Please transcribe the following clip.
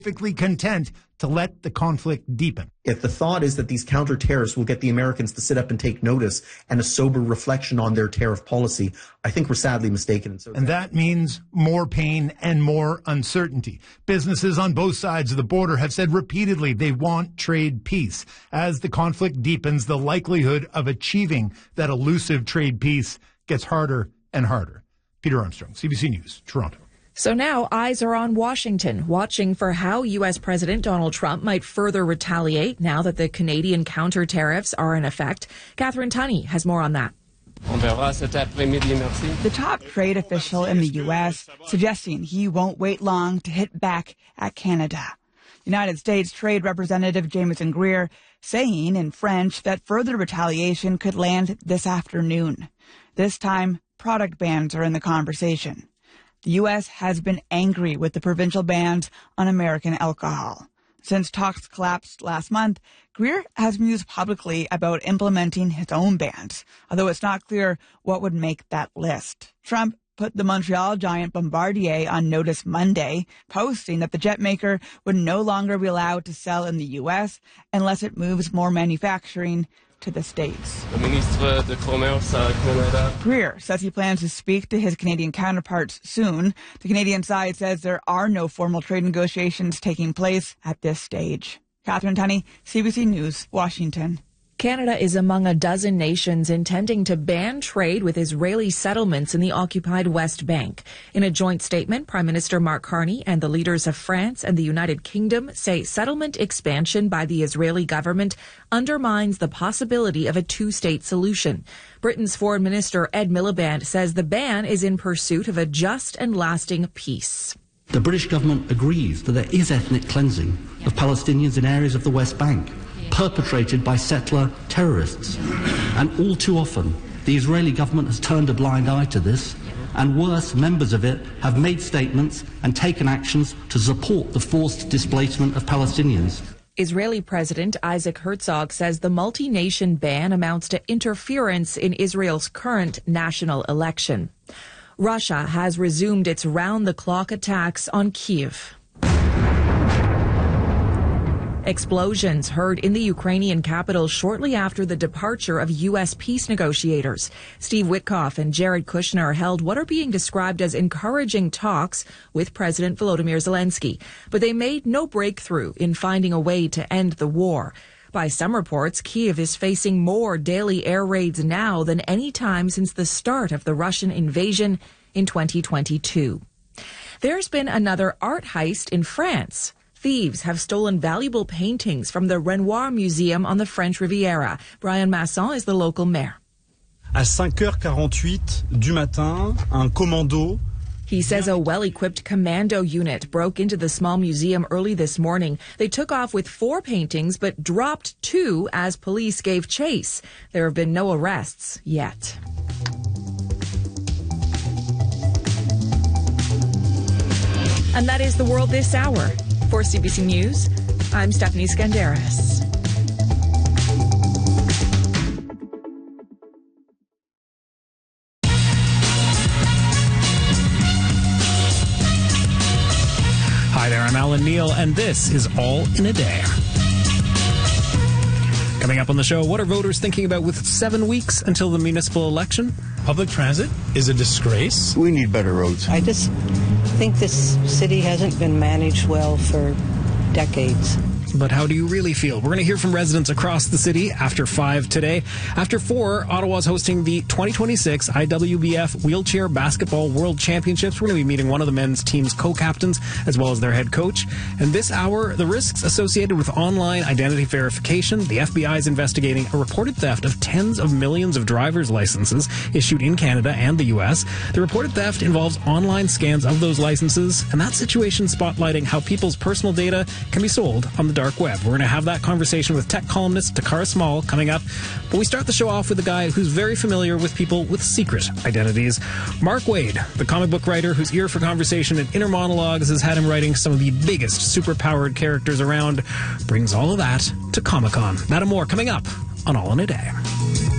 perfectly content to let the conflict deepen. If the thought is that these counter tariffs will get the Americans to sit up and take notice and a sober reflection on their tariff policy, I think we're sadly mistaken. And that means more pain and more uncertainty. Businesses on both sides of the border have said repeatedly they want trade peace. As the conflict deepens, the likelihood of achieving that elusive trade peace gets harder and harder. Peter Armstrong, CBC News, Toronto. So now eyes are on Washington, watching for how U.S. President Donald Trump might further retaliate now that the Canadian counter tariffs are in effect. Catherine Tunney has more on that. The top trade official in the U.S. suggesting he won't wait long to hit back at Canada. United States Trade Representative Jameson Greer saying in French that further retaliation could land this afternoon. This time, product bans are in the conversation. The U.S. has been angry with the provincial bans on American alcohol. Since talks collapsed last month, Greer has mused publicly about implementing his own bans, although it's not clear what would make that list. Trump put the Montreal giant Bombardier on notice Monday, posting that the jet maker would no longer be allowed to sell in the U.S. unless it moves more manufacturing to the States. Greer says he plans to speak to his Canadian counterparts soon. The Canadian side says there are no formal trade negotiations taking place at this stage. Catherine Tunney, CBC News, Washington. Canada is among a dozen nations intending to ban trade with Israeli settlements in the occupied West Bank. In a joint statement, Prime Minister Mark Carney and the leaders of France and the United Kingdom say settlement expansion by the Israeli government undermines the possibility of a two-state solution. Britain's Foreign Minister Ed Miliband says the ban is in pursuit of a just and lasting peace. The British government agrees that there is ethnic cleansing of Palestinians in areas of the West Bank, perpetrated by settler terrorists. And all too often, the Israeli government has turned a blind eye to this, and worse, members of it have made statements and taken actions to support the forced displacement of Palestinians. Israeli President Isaac Herzog says the multi-nation ban amounts to interference in Israel's current national election. Russia has resumed its round-the-clock attacks on Kyiv. Explosions heard in the Ukrainian capital shortly after the departure of U.S. peace negotiators. Steve Witkoff and Jared Kushner held what are being described as encouraging talks with President Volodymyr Zelensky, but they made no breakthrough in finding a way to end the war. By some reports, Kyiv is facing more daily air raids now than any time since the start of the Russian invasion in 2022. There's been another art heist in France. Thieves have stolen valuable paintings from the Renoir Museum on the French Riviera. Brian Masson is the local mayor. À 5h48 du matin, un commando. He says a well-equipped commando unit broke into the small museum early this morning. They took off with 4 paintings, but dropped 2 as police gave chase. There have been no arrests yet. And that is the world this hour. For CBC News, I'm Stephanie Skandaris. Hi there, I'm Alan Neal, and this is All in a Day. Coming up on the show, what are voters thinking about with 7 weeks until the municipal election? Public transit is a disgrace. We need better roads. I just think this city hasn't been managed well for decades. But how do you really feel? We're going to hear from residents across the city after 5 today. After 4, Ottawa's hosting the 2026 IWBF Wheelchair Basketball World Championships. We're going to be meeting one of the men's team's co-captains as well as their head coach. And this hour, the risks associated with online identity verification. The FBI is investigating a reported theft of tens of millions of driver's licenses issued in Canada and the U.S. The reported theft involves online scans of those licenses, and that situation spotlighting how people's personal data can be sold on the dark web. We're going to have that conversation with tech columnist Takara Small coming up. But we start the show off with a guy who's very familiar with people with secret identities. Mark Waid, the comic book writer whose ear for conversation and inner monologues has had him writing some of the biggest superpowered characters around, brings all of that to Comic-Con. That and more coming up on All in a Day.